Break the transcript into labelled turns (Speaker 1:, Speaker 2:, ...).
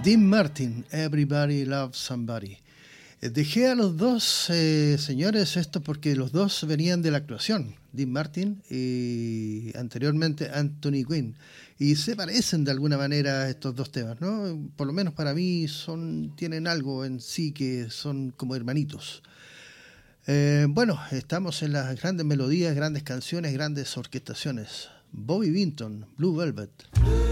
Speaker 1: Dean Martin, Everybody Loves Somebody. Dejé a los dos señores esto porque los dos venían de la actuación, Dean Martin y anteriormente Anthony Quinn, y se parecen de alguna manera estos dos temas, ¿no? Por lo menos para mí tienen algo en sí que son como hermanitos. Bueno, estamos en las grandes melodías, grandes canciones, grandes orquestaciones. Bobby Vinton, Blue Velvet.